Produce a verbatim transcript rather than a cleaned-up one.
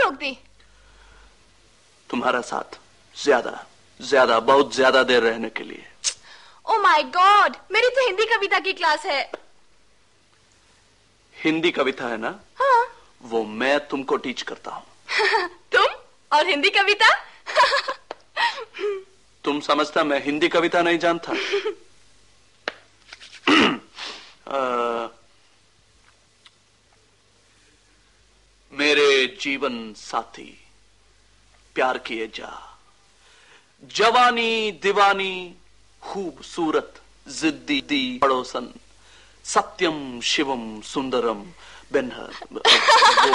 रोक दी? तुम्हारा साथ ज्यादा ज्यादा बहुत ज्यादा देर रहने के लिए। ओ माय गॉड, मेरी तो हिंदी कविता की क्लास है। हिंदी कविता है ना? हाँ। वो मैं तुमको टीच करता हूँ। तुम और हिंदी कविता? तुम समझता मैं हिंदी कविता नहीं जानता? आ, मेरे जीवन साथी प्यार किए जा, जवानी दीवानी खूबसूरत जिद्दी दी पड़ोसन, सत्यम शिवम सुंदरम बेनहर।